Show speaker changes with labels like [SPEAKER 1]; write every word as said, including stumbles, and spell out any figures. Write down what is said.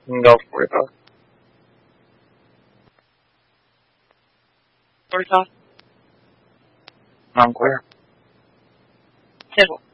[SPEAKER 1] Go for it, though.
[SPEAKER 2] First off,
[SPEAKER 1] I'm clear.
[SPEAKER 2] simple.